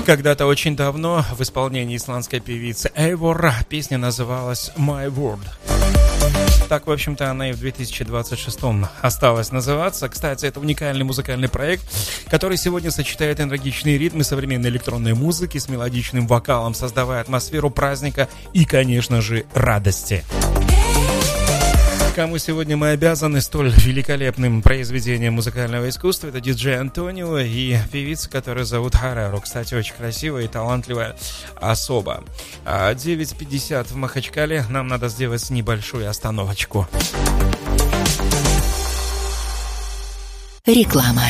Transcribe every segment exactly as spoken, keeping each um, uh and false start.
Когда-то очень давно в исполнении исландской певицы Эйвор песня называлась «My World». Так, в общем-то, она и в две тысячи двадцать шестом осталась называться. Кстати, это уникальный музыкальный проект, который сегодня сочетает энергичные ритмы современной электронной музыки с мелодичным вокалом, создавая атмосферу праздника и, конечно же, радости. Кому сегодня мы обязаны столь великолепным произведением музыкального искусства, это диджей Антонио и певица, которую зовут Харару. Кстати, очень красивая и талантливая особа. девять пятьдесят в Махачкале, нам надо сделать небольшую остановочку. Реклама.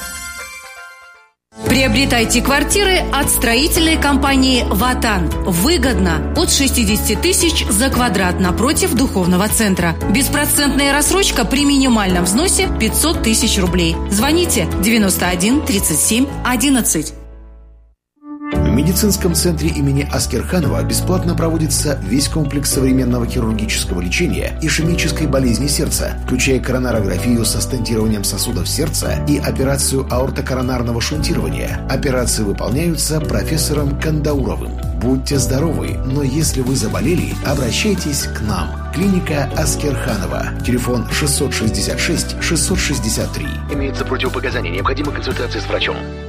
Приобретайте квартиры от строительной компании «Ватан». Выгодно. От шестьдесят тысяч за квадрат напротив духовного центра. Беспроцентная рассрочка при минимальном взносе пятьсот тысяч рублей. Звоните девяносто один тридцать семь одиннадцать. В медицинском центре имени Аскерханова бесплатно проводится весь комплекс современного хирургического лечения ишемической болезни сердца, включая коронарографию со стентированием сосудов сердца и операцию аортокоронарного шунтирования. Операции выполняются профессором Кандауровым. Будьте здоровы, но если вы заболели, обращайтесь к нам. Клиника Аскерханова. Телефон шестьсот шестьдесят шесть шестьсот шестьдесят три. Имеются противопоказания. Необходима консультация с врачом.